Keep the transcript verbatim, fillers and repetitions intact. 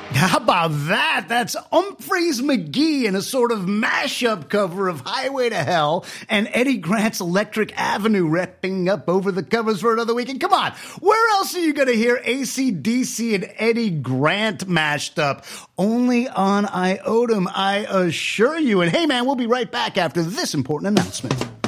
How about that? That's Humphreys McGee in a sort of mashup cover of Highway to Hell and Eddie Grant's Electric Avenue wrapping up over the covers for another weekend. Come on, where else are you going to hear A C D C and Eddie Grant mashed up? Only on Iotum, I assure you. And hey man, we'll be right back after this important announcement.